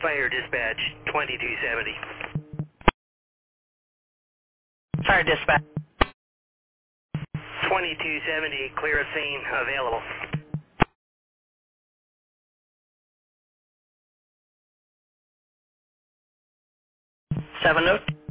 Fire dispatch 2270. Fire dispatch. 2270, clear of scene, available. Seven note.